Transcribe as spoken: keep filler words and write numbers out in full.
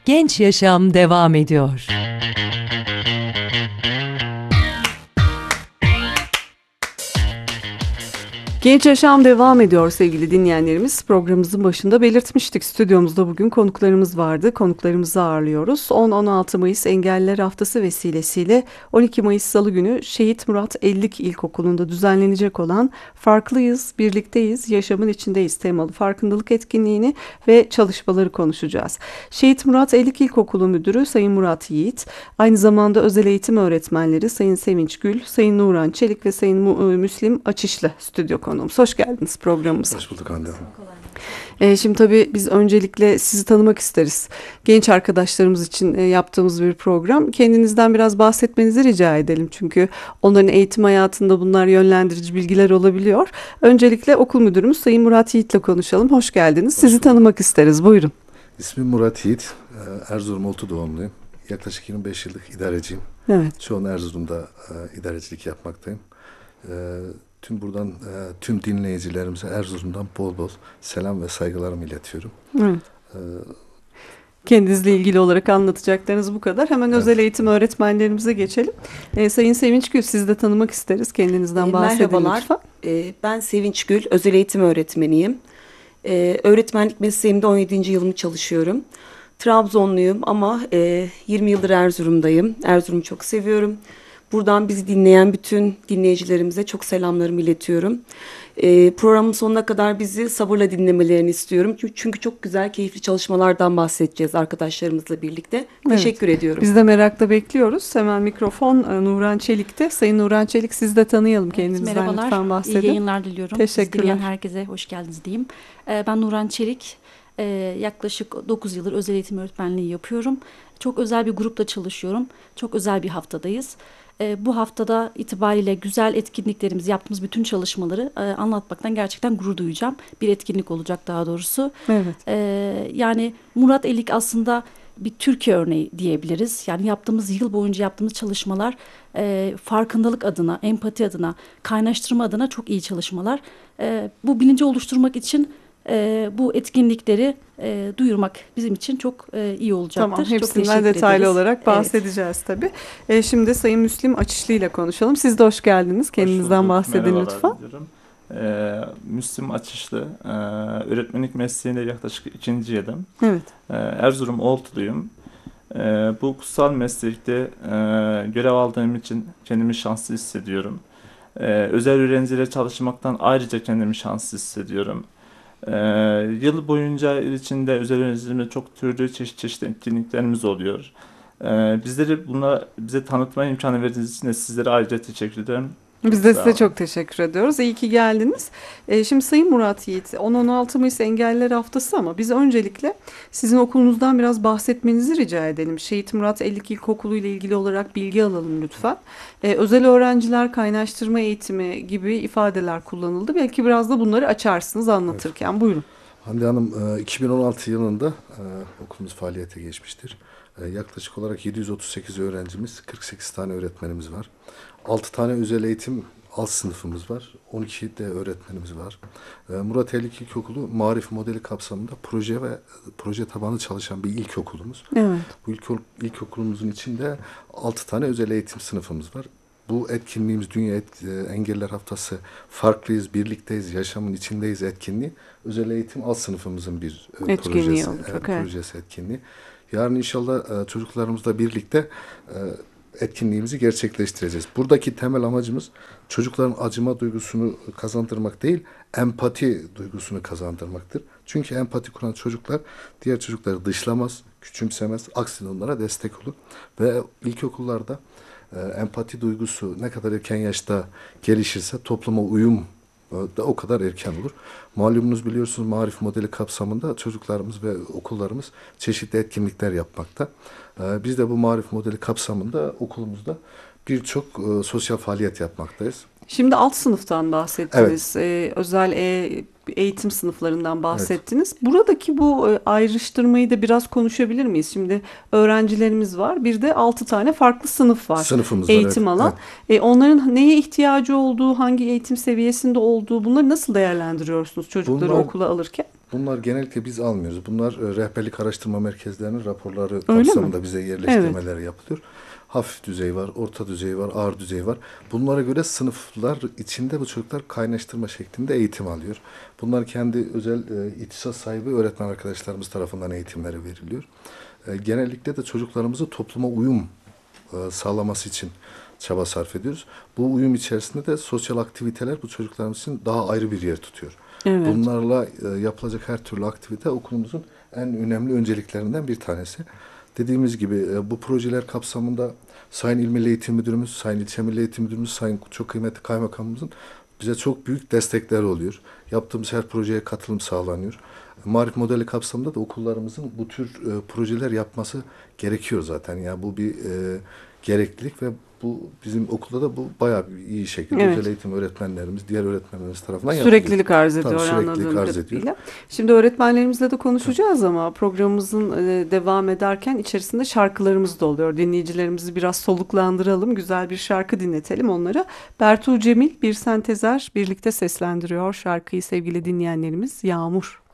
Genç Yaşam devam ediyor. Genç Yaşam devam ediyor sevgili dinleyenlerimiz. Programımızın başında belirtmiştik. Stüdyomuzda bugün konuklarımız vardı. Konuklarımızı ağırlıyoruz. on on altı Mayıs Engelliler Haftası vesilesiyle on iki Mayıs Salı günü Şehit Murat Ellik İlkokulu'nda düzenlenecek olan Farklıyız, Birlikteyiz, Yaşamın İçindeyiz temalı farkındalık etkinliğini ve çalışmaları konuşacağız. Şehit Murat Ellik İlkokulu Müdürü Sayın Murat Yiğit, aynı zamanda özel eğitim öğretmenleri Sayın Sevinç Gül, Sayın Nuran Çelik ve Sayın Müslim Açışlı stüdyo konuğumuz. Hoş geldiniz programımıza. Hoş bulduk Hande Hanım. Ee, şimdi tabii biz öncelikle sizi tanımak isteriz. Genç arkadaşlarımız için e, yaptığımız bir program. Kendinizden biraz bahsetmenizi rica edelim. Çünkü onların eğitim hayatında bunlar yönlendirici bilgiler olabiliyor. Öncelikle okul müdürümüz Sayın Murat Yiğit'le konuşalım. Hoş geldiniz. Hoş sizi tanımak isteriz. Buyurun. İsmim Murat Yiğit. Erzurum Oltu doğumluyum. Yaklaşık yirmi beş yıllık idareciyim. Evet. Şu an Erzurum'da e, idarecilik yapmaktayım. E, Tüm buradan e, tüm dinleyicilerimize Erzurum'dan bol bol selam ve saygılarımı iletiyorum. Evet. Ee, Kendinizle ilgili olarak anlatacaklarınız bu kadar. Hemen evet. Özel eğitim öğretmenlerimize geçelim. Ee, Sayın Sevinç Gül, sizi de tanımak isteriz. Kendinizden e, bahsedin merhabalar. lütfen. E, ben Sevinç Gül, özel eğitim öğretmeniyim. E, öğretmenlik mesleğimde on yedinci yılımı çalışıyorum. Trabzonluyum ama e, yirmi yıldır Erzurum'dayım. Erzurum'u çok seviyorum. Buradan bizi dinleyen bütün dinleyicilerimize çok selamlarımı iletiyorum. E, programın sonuna kadar bizi sabırla dinlemelerini istiyorum. Çünkü çok güzel, keyifli çalışmalardan bahsedeceğiz arkadaşlarımızla birlikte. Evet. Teşekkür ediyorum. Biz de merakla bekliyoruz. Hemen mikrofon Nuran Çelik'te. Sayın Nuran Çelik, sizi de tanıyalım. Kendinizden evet, merhabalar, lütfen bahsedin. İyi yayınlar diliyorum. Teşekkürler. Dinleyen herkese hoş geldiniz diyeyim. E, ben Nuran Çelik. E, yaklaşık dokuz yıldır özel eğitim öğretmenliği yapıyorum. Çok özel bir grupla çalışıyorum. Çok özel bir haftadayız. E, bu haftada itibariyle güzel etkinliklerimiz, yaptığımız bütün çalışmaları e, anlatmaktan gerçekten gurur duyacağım. Bir etkinlik olacak daha doğrusu. Evet. E, yani Murat Ellik aslında bir Türkiye örneği diyebiliriz. Yani yaptığımız yıl boyunca yaptığımız çalışmalar e, farkındalık adına, empati adına, kaynaştırma adına çok iyi çalışmalar. E, bu bilinci oluşturmak için E, bu etkinlikleri e, duyurmak bizim için çok e, iyi olacaktır. Tamam, hepsinden detaylı ederiz. olarak bahsedeceğiz evet. tabii. E, şimdi Sayın Müslim Açışlı ile konuşalım. Siz de hoş geldiniz. Kendinizden bahsedin Merhabalar lütfen. Ee, Müslim Açışlı, e, öğretmenlik mesleğinde yaklaşık ikinci yılım. Evet. E, Erzurum Oltuluyum. E, bu kutsal meslekte e, görev aldığım için kendimi şanslı hissediyorum. E, özel öğrencilerle çalışmaktan ayrıca kendimi şanslı hissediyorum. Ee, yıl boyunca il içinde özel öğrencilerimizde çok türlü çeşit çeşit etkinliklerimiz oluyor. Ee, bizleri buna bize tanıtma imkanı verdiğiniz için de sizlere ayrıca teşekkür ederim. Biz de size çok teşekkür ediyoruz. İyi ki geldiniz. Ee, şimdi Sayın Murat Yiğit, on on altı Mayıs Engelliler Haftası ama biz öncelikle sizin okulunuzdan biraz bahsetmenizi rica edelim. Şehit Murat Ellik İlkokulu ile ilgili olarak bilgi alalım lütfen. Ee, özel öğrenciler kaynaştırma eğitimi gibi ifadeler kullanıldı. Belki biraz da bunları açarsınız anlatırken. Evet. Buyurun. Hande Hanım, iki bin on altı yılında okulumuz faaliyete geçmiştir. Yaklaşık olarak yedi yüz otuz sekiz öğrencimiz, kırk sekiz tane öğretmenimiz var. altı tane özel eğitim alt sınıfımız var. on iki de öğretmenimiz var. Murat Ellik İlkokulu Marif modeli kapsamında proje ve proje tabanlı çalışan bir ilkokulumuz. Evet. Bu ilk, ilkokulumuzun içinde altı tane özel eğitim sınıfımız var. Bu etkinliğimiz Dünya Et, Engelliler Haftası Farklıyız, Birlikteyiz, Yaşamın İçindeyiz etkinliği. Özel eğitim alt sınıfımızın bir etkinliği projesi, olacak, evet, evet. projesi etkinliği. Yarın inşallah çocuklarımızla birlikte etkinliğimizi gerçekleştireceğiz. Buradaki temel amacımız çocukların acıma duygusunu kazandırmak değil, empati duygusunu kazandırmaktır. Çünkü empati kuran çocuklar diğer çocukları dışlamaz, küçümsemez, aksine onlara destek olur. Ve ilkokullarda empati duygusu ne kadar erken yaşta gelişirse topluma uyum da o kadar erken olur. Malumunuz biliyorsunuz Marif modeli kapsamında çocuklarımız ve okullarımız çeşitli etkinlikler yapmakta. Ee, biz de bu Marif modeli kapsamında okulumuzda birçok e, sosyal faaliyet yapmaktayız. Şimdi alt sınıftan bahsettiniz. Evet. Ee, özel e, eğitim sınıflarından bahsettiniz. Evet. Buradaki bu e, ayrıştırmayı da biraz konuşabilir miyiz? Şimdi öğrencilerimiz var. Bir de altı tane farklı sınıf var. Sınıfımız eğitim var, evet. alan. Evet. E, onların neye ihtiyacı olduğu, hangi eğitim seviyesinde olduğu bunları nasıl değerlendiriyorsunuz çocukları Bunlar, okula alırken? Bunlar genellikle biz almıyoruz. Bunlar e, rehberlik araştırma merkezlerinin raporları Öyle kapsamında mi? bize yerleştirmeleri yapılıyor. Hafif düzey var, orta düzey var, ağır düzey var. Bunlara göre sınıflar içinde bu çocuklar kaynaştırma şeklinde eğitim alıyor. Bunlar kendi özel e, ihtisas sahibi öğretmen arkadaşlarımız tarafından eğitimleri veriliyor. E, genellikle de çocuklarımızı topluma uyum e, sağlaması için çaba sarf ediyoruz. Bu uyum içerisinde de sosyal aktiviteler bu çocuklarımız için daha ayrı bir yer tutuyor. Evet. Bunlarla e, yapılacak her türlü aktivite okulumuzun en önemli önceliklerinden bir tanesi. Dediğimiz gibi e, bu projeler kapsamında Sayın İl Milli Eğitim Müdürümüz, Sayın İlçe Milli Eğitim Müdürümüz, Sayın çok kıymetli Kaymakamımızın bize çok büyük destekleri oluyor. Yaptığımız her projeye katılım sağlanıyor. Marif modeli kapsamında da okullarımızın bu tür e, projeler yapması gerekiyor zaten. Yani bu bir e, gereklilik ve bu bizim okulda da bu bayağı bir iyi şekilde Evet. özel eğitim öğretmenlerimiz, diğer öğretmenlerimiz tarafından yapılıyor. Süreklilik arz ediyor Tabii, süreklilik anladığım arz kadarıyla. ediyor. Şimdi öğretmenlerimizle de konuşacağız ama programımızın e, devam ederken içerisinde şarkılarımız da oluyor. Dinleyicilerimizi biraz soluklandıralım, güzel bir şarkı dinletelim onlara. Bertuğ Cemil, Bir Sentezer birlikte seslendiriyor şarkıyı sevgili dinleyenlerimiz. Yağmur.